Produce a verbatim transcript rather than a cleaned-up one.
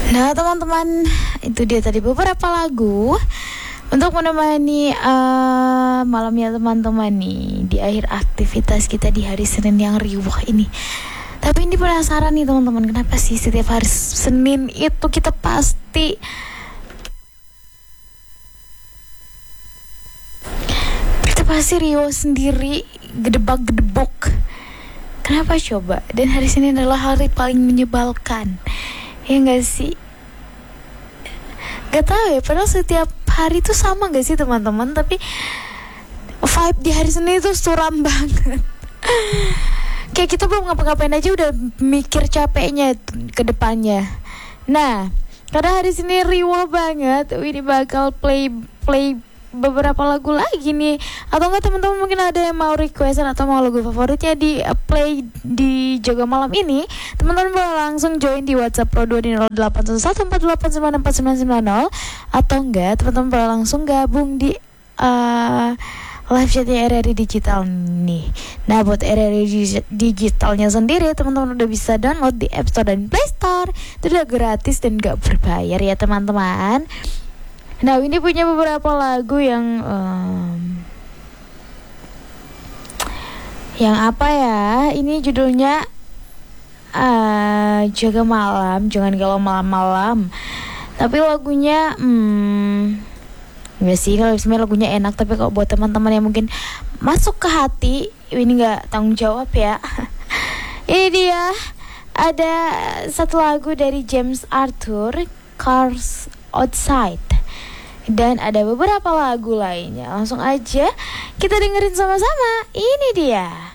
Nah teman-teman, itu dia tadi beberapa lagu untuk menemani uh, malamnya teman-teman nih di akhir aktivitas kita di hari Senin yang riuh ini. Tapi ini penasaran nih teman-teman, kenapa sih setiap hari Senin itu kita pasti kita pasti riuh sendiri, gedebak-gedebok. Kenapa coba? Dan hari Senin adalah hari paling menyebalkan. Ya gak sih? Gak tahu ya, padahal setiap hari itu sama gak sih teman-teman? Tapi vibe di hari Senin itu suram banget. Kayak kita belum ngapa-ngapain aja udah mikir capeknya ke depannya. Nah, karena hari Senin riuh banget, ini bakal play play beberapa lagu lagi nih. Atau enggak teman-teman mungkin ada yang mau request atau mau lagu favoritnya di uh, play di Jaga Malam ini, teman-teman boleh langsung join di WhatsApp Pro dua di nol delapan satu satu empat delapan sembilan empat sembilan sembilan nol. Atau enggak teman-teman boleh langsung gabung di uh, live chatnya R R I Digital nih. Nah buat R R I Digitalnya sendiri, teman-teman udah bisa download di App Store dan Play Store. Itu udah gratis dan gak berbayar ya teman-teman. Nah ini punya beberapa lagu yang um, yang apa ya? Ini judulnya uh, Jaga Malam, Jangan Galau Malam-Malam. Tapi lagunya hmm, enggak sih, kalau sebenarnya lagunya enak, tapi kalau buat teman-teman yang mungkin masuk ke hati, ini nggak tanggung jawab ya. Ini dia, ada satu lagu dari James Arthur, Cars Outside. Dan ada beberapa lagu lainnya. Langsung aja kita dengerin sama-sama. Ini dia.